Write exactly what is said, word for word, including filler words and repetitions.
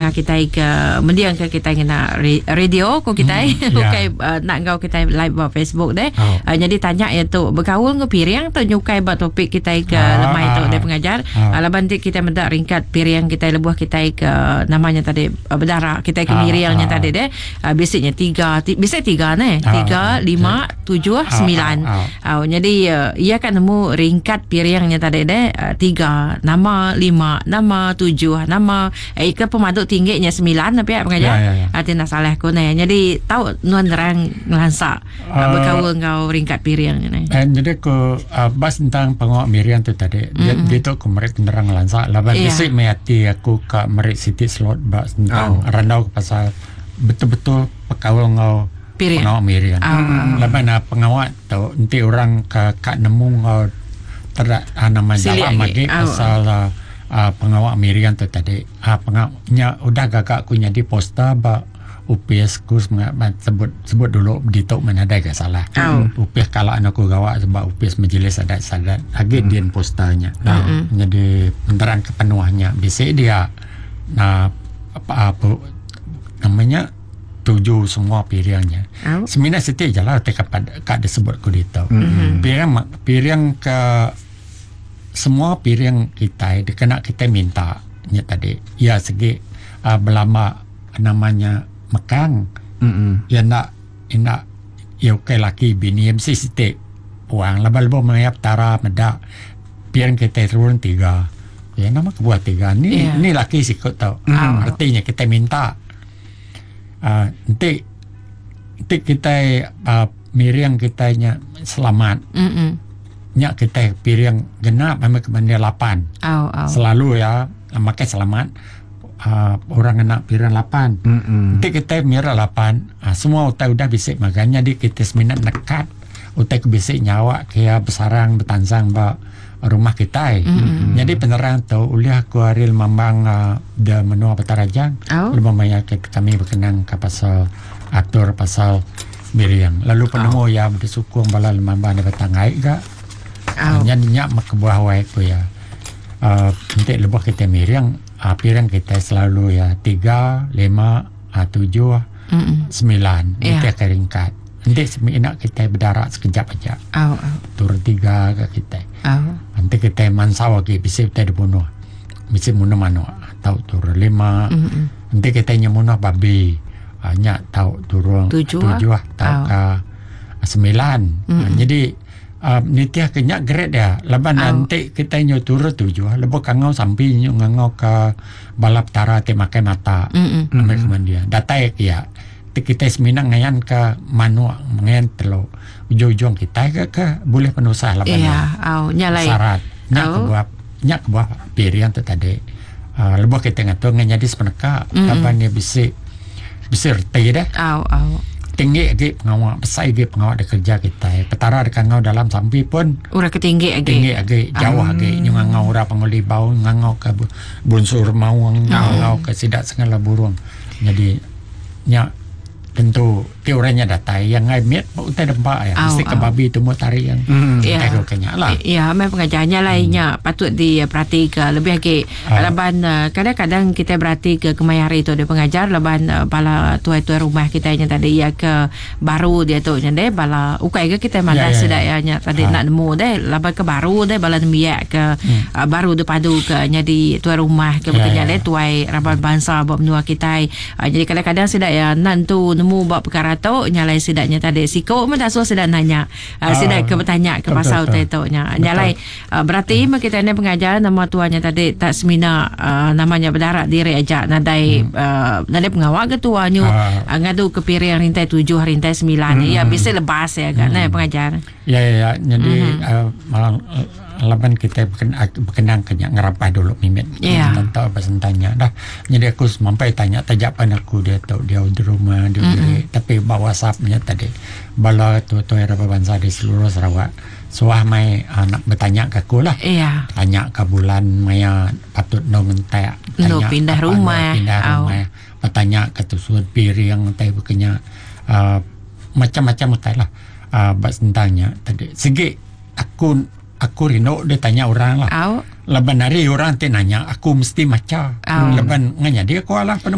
ka kita ke mendiang ke kita kena radio ko kita hmm, okay yeah. uh, nak kau kita live ba Facebook deh oh. uh, jadi tanya ya tu berkaul ke piring tu nyukai ba topik kita ke ah, lemai tu dia pengajar ah. uh, laban kita mendak ringkat piring kita lebuh kita ke namanya tadi uh, berdarah kita ke miriangnya ah, tadi deh uh, biasanya tiga t- biasa tiga nih ah, tiga lima tujuh sembilan ah, ah. uh, jadi uh, ia kan nemu ringkat piringnya tadi deh uh, tiga nama lima nama tujuh nama eh ke pemaduk tingginya sembilan tapi ya pengajar ya, ya, ya. Arti nak salah ko nih jadi tahu nuan nerang ngelansak uh, berkaul kau ringkat piring ni eh, jadi ko uh, bas tentang pengawak miriang tu tadi dia mm-hmm. dia tu ko merik nerang ngelansak laban yeah. Bisik mayati aku ka merik city slot bas tentang oh. Randau pasal betul-betul pekawal ngau pengawak miriang oh. Laban uh, pengawak tu nanti orang ka ka nemu ngau terdak uh, nama jawab magi pasal oh. uh, pengawak miriang tu tadi uh, pengawaknya udah gagak aku jadi poster ba U P S ku sebut sebut dulu gitu mana ada ke salah oh. U P S kalau aku gawak sebab U P S Majlis Adat Sadat lagi hmm. dia posternya nah, hmm. jadi peneran kepenuhannya bisa dia nah apa, apa namanya tujuh semua piringnya oh. Semina setiap jalan teka pada kad disebut ku itu hmm. piring piring ke semua piring kita dikena kita minta nya tadi ya segi uh, belama namanya mekang mm-hmm. Ya nak nak ya okay laki bini mesti setiap uang lebih-lebih mayap tara medak piring kita turun tiga ya nama kebuat tiga ni yeah. Ni laki sikut tau mm. Artinya kita minta uh, nanti nanti kita uh, miring kitanya selamat mm-hmm. Nya kita piring genap memang kebanding lapan oh, oh. Selalu ya makai selamat uh, orang nak piring lapan nanti kita mira lapan uh, semua utai udah bisik makanya di kita seminat nekat utai bisik nyawa kaya besarang betansang ba rumah kita mm-hmm. Jadi penerang tu uliah ku aril mambang uh, da menua Petarajang oh. Lumanya kami berkenang ke pasal atur pasal miriang lalu penemu oh. Ya bersukung bala mambang da betangai ga oh. Nyanyinya mak buah wae ku ya uh, nanti lebih kita miriang uh, piring kita selalu ya tiga lima uh, tujuh mm-mm. sembilan yeah. Nanti keringkat nanti semina kita berdarah sekejap aja oh, oh. Turun tiga ke kita oh. Nanti kita mansau lagi bisa kita dibunuh bisa bunuh mana tahu turun lima mm-mm. Nanti kita nyemunuh babi hanya tahu turun tujuh, tujuh tahu oh. Ke sembilan uh, jadi Uh, nitia kenyak grade ya leban oh. Nanti kita nyo turun tujuh lebih kangau sampai nyo ngangau ke balap tara te makai mata ambil kemudian data ya kita seminang ngayan ke manu ngayan telo ujung-ujung kita ke, ke boleh penusah leban iya au nyalai syarat nyak oh. Kebuah nyak kebuah pirian tu tadi uh, lebih kita ngatur nganyadi sepeneka leban dia bisa bisa reti dah au au tinggi lagi pengawal besar lagi pengawal ada kerja kita petara ada ngau dalam sampai pun udah ketinggi lagi tinggi lagi jauh lagi um. Nyung ngau ora penguli bau ngau ke bunsur mau ngau ke sidak segala burung jadi nya tentu teorinya datai yang ngai miet utai dempak ya mesti ke babi tu mau tarik yang ya kenya lah ya memang pengajarnya lainnya hmm. Patut diperhatikan lebih lagi uh. Leban uh, kadang-kadang kita berarti ke kemayari tu dia pengajar leban uh, bala tuai-tuai rumah kita yang tadi ya ke baru dia tu nya deh bala ukai ke kita mana ya, sedaya ya, ya. Tadi uh. nak nemu deh leban ke baru deh bala nemiak ke hmm. uh, baru tu padu ke jadi tuai rumah ke bekerja deh tuai raban bangsa buat menua kita uh, jadi kadang-kadang sedaya nan tu nemu buat perkara tu nyalai sidaknya tadi siko mana so sedak nanya uh, sidak ke bertanya ke pasal tu nya nyalai uh, berarti hmm. Kita ni pengajar nama tuanya tadi tak semina uh, namanya berdarah diri aja nadai hmm. uh, nadai pengawal ketuanya uh. uh, ngadu ke piring rintai tujuh rintai sembilan hmm. Ya bisa lebas ya kan hmm. Pengajar ya ya, ya. Jadi hmm. uh, malang uh, laban kita berkenang kenyak ngerapah dulu mimet yeah. Tentang apa sentanya dah jadi aku sampai tanya tajapan aku dia tahu dia di rumah dia mm-hmm. Tapi bawa WhatsAppnya tadi bala tu-tu era bangsa di seluruh Sarawak suah mai anak bertanya ke aku lah yeah. Tanya ke bulan maya patut no mentak no pindah rumah no, pindah oh. Rumah bertanya ke tusuan piring tai bekenya uh, macam-macam utai lah uh, bas tentangnya tadi segi aku aku rindu dia tanya orang lah. Oh. Leban hari orang tu nanya aku mesti macam. Oh. Leban nganya dia kuala